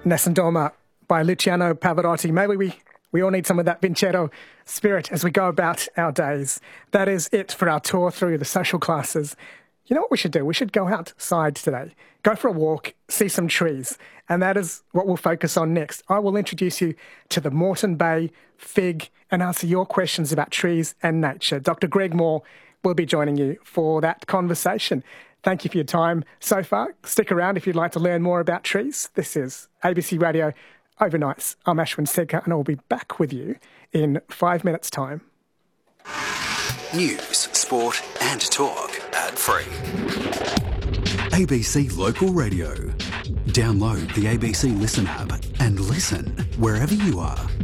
Nessun Dorma by Luciano Pavarotti. Maybe we all need some of that Vincero spirit as we go about our days. That is it for our tour through the social classes. You know what we should do? We should go outside today, go for a walk, see some trees. And that is what we'll focus on next. I will introduce you to the Moreton Bay Fig and answer your questions about trees and nature. Dr. Greg Moore will be joining you for that conversation. Thank you for your time so far. Stick around if you'd like to learn more about trees. This is ABC Radio Overnights. I'm Ashwin Segar and I'll be back with you in 5 minutes' time. News, sport and talk ad-free. ABC Local Radio. Download the ABC Listen app and listen wherever you are.